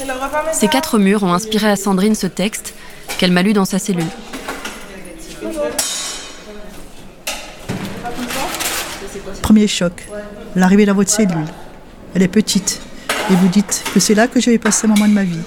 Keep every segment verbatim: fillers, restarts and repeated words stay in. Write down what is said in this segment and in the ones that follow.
Ces quatre murs ont inspiré à Sandrine ce texte qu'elle m'a lu dans sa cellule. Premier choc, l'arrivée dans votre cellule. Elle est petite et vous dites que c'est là que je vais passer un moment de ma vie.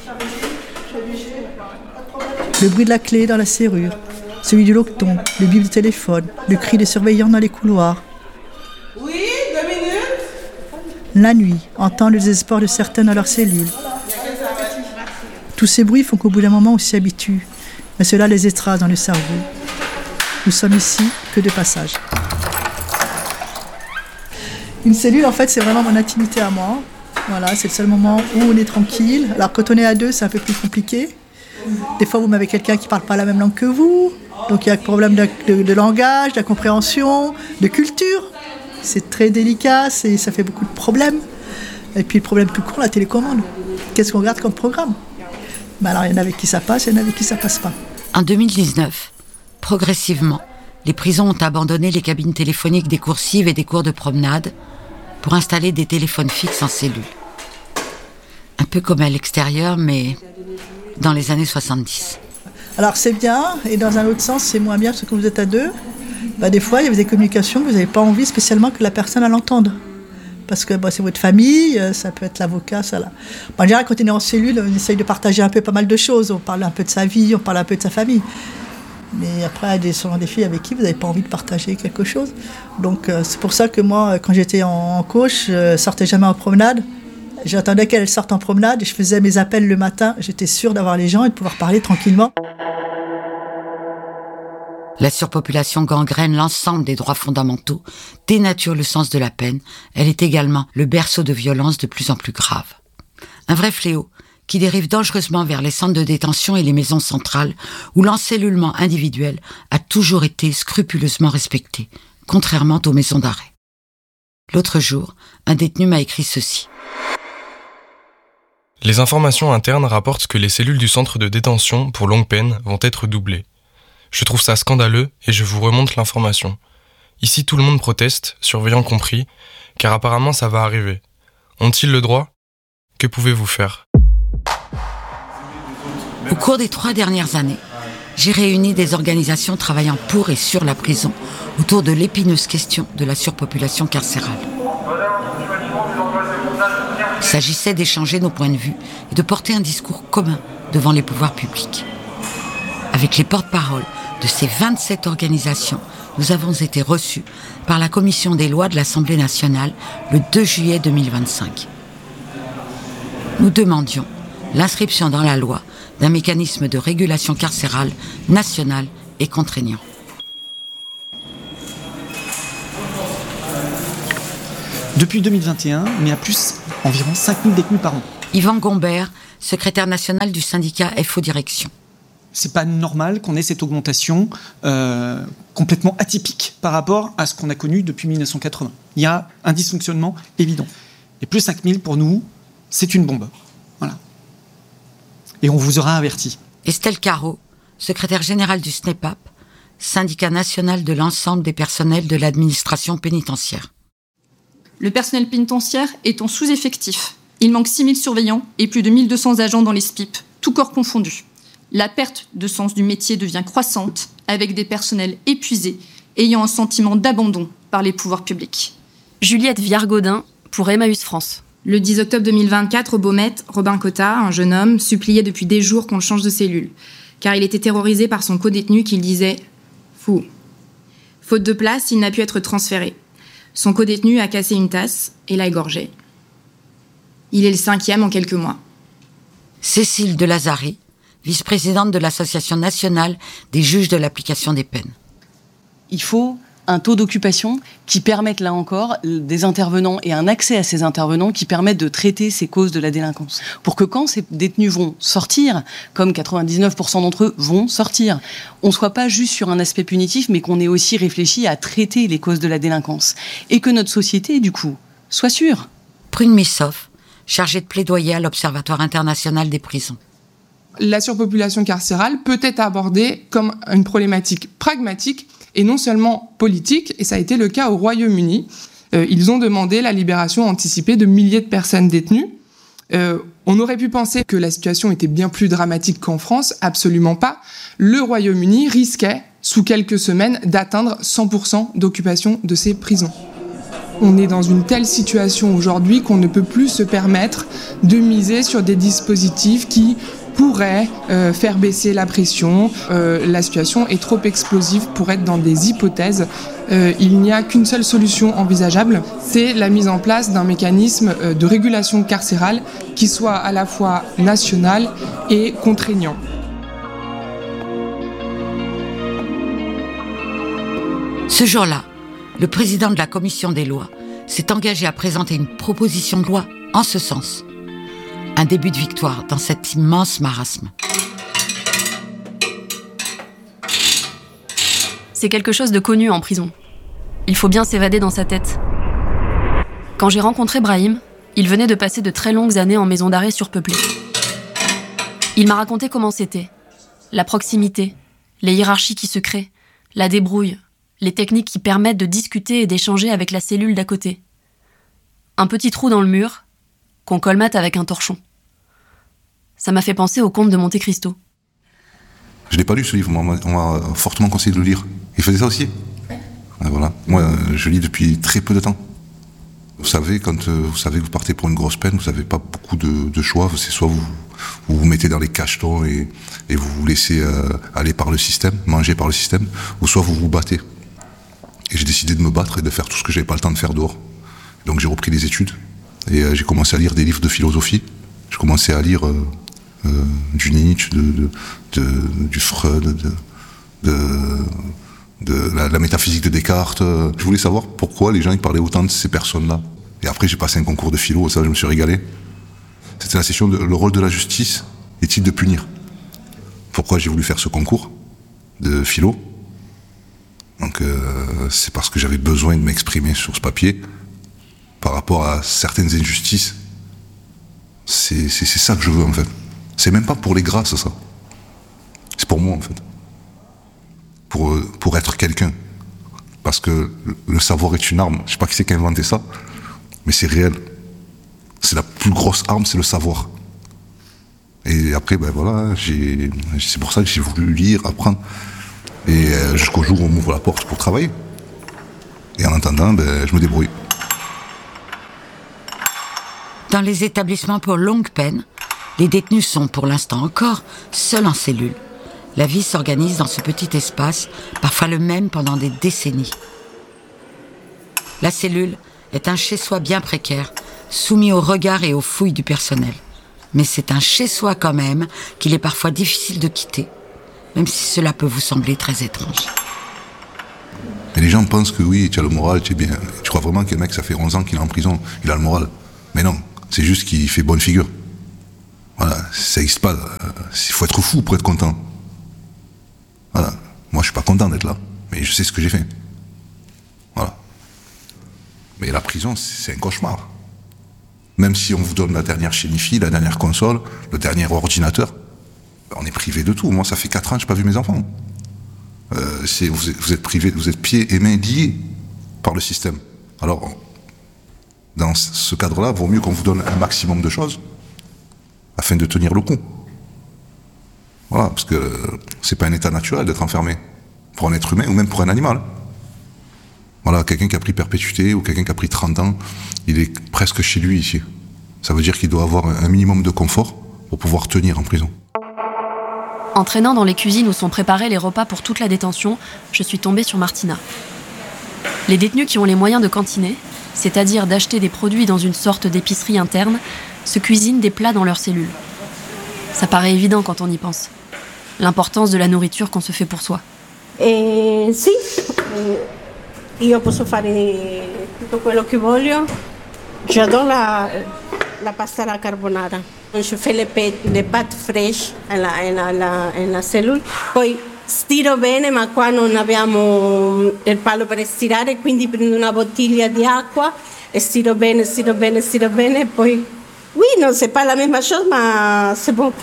Le bruit de la clé dans la serrure, celui du loqueton, le bip de téléphone, le cri des surveillants dans les couloirs. Oui, deux minutes. La nuit, entendre le désespoir de certains dans leur cellule. Tous ces bruits font qu'au bout d'un moment, on s'y habitue, mais cela les écrase dans le cerveau. Nous sommes ici que de passage. Une cellule, en fait, c'est vraiment mon intimité à moi. Voilà, c'est le seul moment où on est tranquille. Alors, quand on est à deux, c'est un peu plus compliqué. Des fois, vous m'avez quelqu'un qui ne parle pas la même langue que vous. Donc, il y a un problème de, de, de langage, de compréhension, de culture. C'est très délicat, c'est, ça fait beaucoup de problèmes. Et puis, le problème plus court, la télécommande. Qu'est-ce qu'on regarde comme programme ? Ben alors, il y en a avec qui ça passe, il y en a avec qui ça ne passe pas. En deux mille dix-neuf, progressivement, les prisons ont abandonné les cabines téléphoniques des coursives et des cours de promenade pour installer des téléphones fixes en cellule. Un peu comme à l'extérieur, mais dans les années soixante-dix. Alors c'est bien, et dans un autre sens, c'est moins bien, parce que quand vous êtes à deux, bah, des fois, il y a des communications que vous n'avez pas envie spécialement que la personne elle entende. Parce que bah, c'est votre famille, ça peut être l'avocat, ça là. Bon, en général, quand on est en cellule, on essaye de partager un peu pas mal de choses. On parle un peu de sa vie, on parle un peu de sa famille. Mais après, il y a des, souvent des filles avec qui vous n'avez pas envie de partager quelque chose. Donc euh, c'est pour ça que moi, quand j'étais en, en coach, je ne sortais jamais en promenade. J'attendais qu'elles sortent en promenade et je faisais mes appels le matin. J'étais sûre d'avoir les gens et de pouvoir parler tranquillement. La surpopulation gangrène l'ensemble des droits fondamentaux, dénature le sens de la peine. Elle est également le berceau de violences de plus en plus graves. Un vrai fléau qui dérive dangereusement vers les centres de détention et les maisons centrales, où l'encellulement individuel a toujours été scrupuleusement respecté, contrairement aux maisons d'arrêt. L'autre jour, un détenu m'a écrit ceci. Les informations internes rapportent que les cellules du centre de détention pour longue peine vont être doublées. Je trouve ça scandaleux et je vous remonte l'information. Ici, tout le monde proteste, surveillants compris, car apparemment ça va arriver. Ont-ils le droit ? Que pouvez-vous faire ? Au cours des trois dernières années, j'ai réuni des organisations travaillant pour et sur la prison autour de l'épineuse question de la surpopulation carcérale. Il s'agissait d'échanger nos points de vue et de porter un discours commun devant les pouvoirs publics. Avec les porte-paroles de ces vingt-sept organisations, nous avons été reçus par la Commission des lois de l'Assemblée nationale le deux juillet deux mille vingt-cinq. Nous demandions l'inscription dans la loi d'un mécanisme de régulation carcérale national et contraignant. Depuis deux mille vingt et un, on est à plus environ cinq mille détenus par an. Yvan Gombert, secrétaire national du syndicat F O Direction. C'est pas normal qu'on ait cette augmentation euh, complètement atypique par rapport à ce qu'on a connu depuis mille neuf cent quatre-vingts. Il y a un dysfonctionnement évident. Et plus cinq mille, pour nous, c'est une bombe. Voilà. Et on vous aura averti. Estelle Caro, secrétaire générale du S N E P A P, syndicat national de l'ensemble des personnels de l'administration pénitentiaire. Le personnel pénitentiaire est en sous-effectif. Il manque six mille surveillants et plus de mille deux cents agents dans les S P I P, tous corps confondus. La perte de sens du métier devient croissante, avec des personnels épuisés, ayant un sentiment d'abandon par les pouvoirs publics. Juliette Viard-Gaudin, pour Emmaüs France. Le dix octobre deux mille vingt-quatre, au Baumette, Robin Cotta, un jeune homme, suppliait depuis des jours qu'on le change de cellule, car il était terrorisé par son codétenu qu'il disait « fou ». Faute de place, il n'a pu être transféré. Son codétenu a cassé une tasse et l'a égorgé. Il est le cinquième en quelques mois. Cécile de Lazari, vice-présidente de l'Association nationale des juges de l'application des peines. Il faut un taux d'occupation qui permette, là encore, des intervenants et un accès à ces intervenants qui permettent de traiter ces causes de la délinquance. Pour que quand ces détenus vont sortir, comme quatre-vingt-dix-neuf pour cent d'entre eux vont sortir, on ne soit pas juste sur un aspect punitif, mais qu'on ait aussi réfléchi à traiter les causes de la délinquance. Et que notre société, du coup, soit sûre. Prune Missoff, chargée de plaidoyer à l'Observatoire international des prisons. La surpopulation carcérale peut être abordée comme une problématique pragmatique et non seulement politique, et ça a été le cas au Royaume-Uni. Euh, ils ont demandé la libération anticipée de milliers de personnes détenues. Euh, on aurait pu penser que la situation était bien plus dramatique qu'en France, absolument pas. Le Royaume-Uni risquait, sous quelques semaines, d'atteindre cent pour cent d'occupation de ses prisons. On est dans une telle situation aujourd'hui qu'on ne peut plus se permettre de miser sur des dispositifs qui pourraient euh, faire baisser la pression. Euh, la situation est trop explosive pour être dans des hypothèses. Euh, il n'y a qu'une seule solution envisageable, c'est la mise en place d'un mécanisme euh, de régulation carcérale qui soit à la fois national et contraignant. Ce jour-là, le président de la commission des lois s'est engagé à présenter une proposition de loi en ce sens. Un début de victoire dans cet immense marasme. C'est quelque chose de connu en prison. Il faut bien s'évader dans sa tête. Quand j'ai rencontré Brahim, il venait de passer de très longues années en maison d'arrêt surpeuplée. Il m'a raconté comment c'était. La proximité, les hiérarchies qui se créent, la débrouille, les techniques qui permettent de discuter et d'échanger avec la cellule d'à côté. Un petit trou dans le mur qu'on colmate avec un torchon. Ça m'a fait penser au conte de Monte Cristo. Je n'ai pas lu ce livre, on m'a, on m'a fortement conseillé de le lire. Il faisait ça aussi. Et voilà. Moi, je lis depuis très peu de temps. Vous savez, quand vous savez que vous partez pour une grosse peine, vous n'avez pas beaucoup de, de choix. C'est soit vous vous, vous mettez dans les cachetons et, et vous vous laissez euh, aller par le système, manger par le système, ou soit vous vous battez. Et j'ai décidé de me battre et de faire tout ce que j'avais pas le temps de faire dehors. Donc j'ai repris les études et euh, j'ai commencé à lire des livres de philosophie. J'ai commencé à lire euh, euh, du Nietzsche, de, de, de, du Freud, de, de, de la, la métaphysique de Descartes. Je voulais savoir pourquoi les gens ils parlaient autant de ces personnes-là. Et après j'ai passé un concours de philo, ça je me suis régalé. C'était la session de le rôle de la justice est-il de punir. Pourquoi j'ai voulu faire ce concours de philo? Donc euh, c'est parce que j'avais besoin de m'exprimer sur ce papier par rapport à certaines injustices. C'est, c'est, c'est ça que je veux en fait. C'est même pas pour les grâces ça. C'est pour moi en fait. Pour, pour être quelqu'un. Parce que le savoir est une arme. Je sais pas qui c'est qui a inventé ça, mais c'est réel. C'est la plus grosse arme, c'est le savoir. Et après, ben voilà, j'ai, c'est pour ça que j'ai voulu lire, apprendre. Et euh, jusqu'au jour où on m'ouvre la porte pour travailler. Et en attendant, ben, je me débrouille. Dans les établissements pour longue peine, les détenus sont pour l'instant encore seuls en cellule. La vie s'organise dans ce petit espace, parfois le même pendant des décennies. La cellule est un chez-soi bien précaire, soumis aux regards et aux fouilles du personnel. Mais c'est un chez-soi quand même qu'il est parfois difficile de quitter, même si cela peut vous sembler très étrange. Et les gens pensent que oui, tu as le moral, tu es bien. Tu crois vraiment que le mec, ça fait onze ans qu'il est en prison, il a le moral. Mais non, c'est juste qu'il fait bonne figure. Voilà, ça n'existe pas. Il faut être fou pour être content. Voilà. Moi, je suis pas content d'être là, mais je sais ce que j'ai fait. Voilà. Mais la prison, c'est un cauchemar. Même si on vous donne la dernière chaîne-I-F I, la dernière console, le dernier ordinateur, on est privé de tout. Moi, ça fait quatre ans que je n'ai pas vu mes enfants. Euh, c'est, vous, êtes, vous êtes privé, vous êtes pieds et mains liés par le système. Alors, dans ce cadre-là, il vaut mieux qu'on vous donne un maximum de choses afin de tenir le coup. Voilà, parce que c'est pas un état naturel d'être enfermé pour un être humain ou même pour un animal. Voilà, quelqu'un qui a pris perpétuité ou quelqu'un qui a pris trente ans, il est presque chez lui ici. Ça veut dire qu'il doit avoir un minimum de confort pour pouvoir tenir en prison. En traînant dans les cuisines où sont préparés les repas pour toute la détention, je suis tombée sur Martina. Les détenus qui ont les moyens de cantiner, c'est-à-dire d'acheter des produits dans une sorte d'épicerie interne, se cuisinent des plats dans leurs cellules. Ça paraît évident quand on y pense. L'importance de la nourriture qu'on se fait pour soi. Eh, sì, eh, io posso fare tutto quello che voglio. J'adore la, la pasta alla carbonara. Je fais le, pe- le pâtes fraîches nella, nella, nella cellula. Poi stiro bene, ma qua non abbiamo il palo per stirare, quindi prendo una bottiglia di acqua e stiro bene, stiro bene, stiro bene, e poi... Oui, non, c'est pas la même chose, mais c'est bon.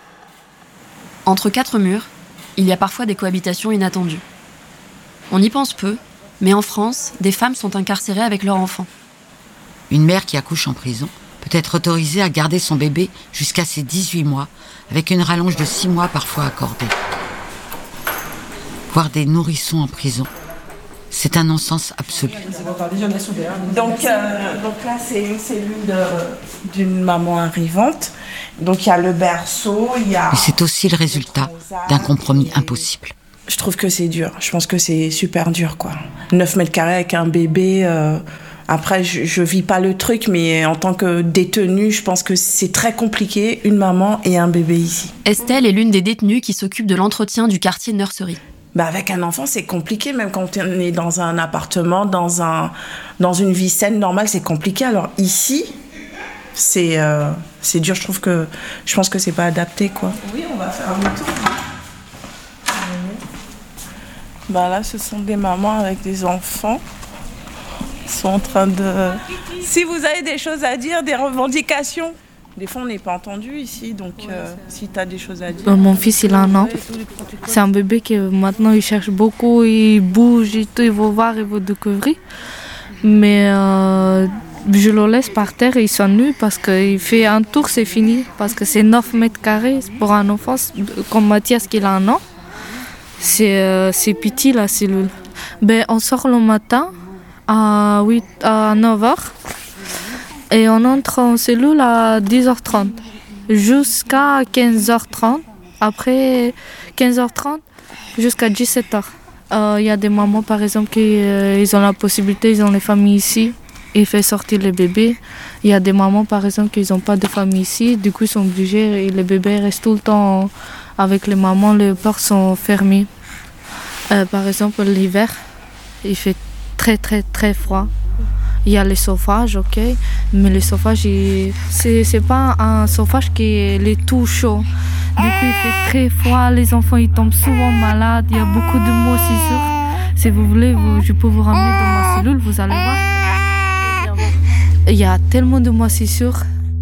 Entre quatre murs, il y a parfois des cohabitations inattendues. On y pense peu, mais en France, des femmes sont incarcérées avec leurs enfants. Une mère qui accouche en prison peut peut être autorisée à garder son bébé jusqu'à ses dix-huit mois, avec une rallonge de six mois parfois accordée. Voir des nourrissons en prison, c'est un non-sens absolu. Donc, euh, donc là, c'est une cellule de, d'une maman arrivante. Donc il y a le berceau, il y a... Mais c'est aussi le résultat d'un compromis impossible. Je trouve que c'est dur. Je pense que c'est super dur, quoi. neuf mètres carrés avec un bébé. Euh... Après, je, je vis pas le truc, mais en tant que détenue, je pense que c'est très compliqué, une maman et un bébé ici. Estelle est l'une des détenues qui s'occupe de l'entretien du quartier Nursery. Bah avec un enfant, c'est compliqué, même quand on est dans un appartement, dans, un, dans une vie saine, normale, c'est compliqué. Alors ici, c'est, euh, c'est dur. Je trouve que, je pense que c'est pas adapté, quoi. Oui, on va faire un tour. Bah là, ce sont des mamans avec des enfants. Ils sont en train de... Si vous avez des choses à dire, des revendications. Des fois, on n'est pas entendu ici, donc euh, si tu as des choses à dire... Mon fils, il a un an. C'est un bébé qui, maintenant, il cherche beaucoup, il bouge et tout, il va voir, il va découvrir. Mais euh, je le laisse par terre et il s'ennuie parce qu'il fait un tour, c'est fini. Parce que c'est neuf mètres carrés pour un enfant, comme Mathias qui a un an. C'est, euh, c'est petit la cellule. Ben, on sort le matin à, huit, à neuf heures et on entre en cellule à dix heures trente jusqu'à quinze heures trente. Après quinze heures trente jusqu'à dix-sept heures. Il euh, y a des mamans par exemple qui euh, ils ont la possibilité, ils ont les familles ici, ils font sortir les bébés. Il y a des mamans par exemple qui n'ont pas de famille ici, du coup ils sont obligés et les bébés restent tout le temps avec les mamans, les portes sont fermées. Euh, par exemple, l'hiver, il fait très très très froid. Il y a les chauffages, ok, mais le chauffage, il... c'est, c'est pas un chauffage qui est les tout chaud. Du coup, il fait très froid, les enfants ils tombent souvent malades, il y a beaucoup de moisissures. Si vous voulez, vous, je peux vous ramener dans ma cellule, vous allez voir. Il y a tellement de moisissures.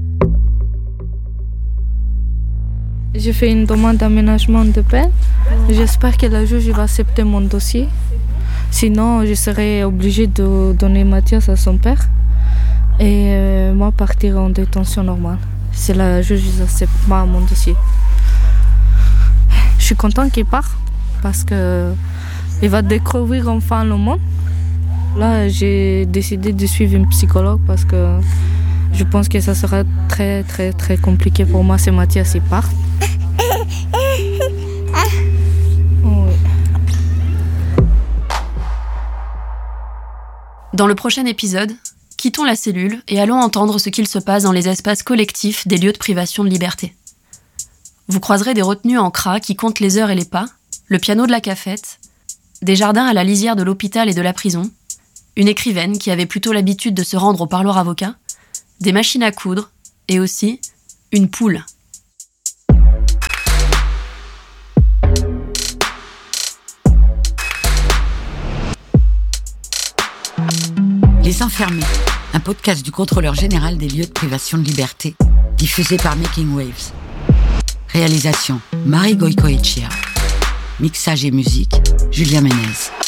J'ai fait une demande d'aménagement de peine. J'espère que le juge va accepter mon dossier. Sinon, je serai obligée de donner Mathias à son père et euh, moi partir en détention normale. Si le juge n'accepte pas mon dossier. Je suis contente qu'il parte parce qu'il va découvrir enfin le monde. Là, j'ai décidé de suivre une psychologue parce que je pense que ça sera très très très compliqué pour moi si Mathias il part. Dans le prochain épisode, quittons la cellule et allons entendre ce qu'il se passe dans les espaces collectifs des lieux de privation de liberté. Vous croiserez des retenues en cras qui comptent les heures et les pas, le piano de la cafette, des jardins à la lisière de l'hôpital et de la prison, une écrivaine qui avait plutôt l'habitude de se rendre au parloir avocat, des machines à coudre et aussi une poule. Les Enfermés, un podcast du contrôleur général des lieux de privation de liberté, diffusé par Making Waves. Réalisation, Marie Goicoechea. Mixage et musique, Julien Ménez.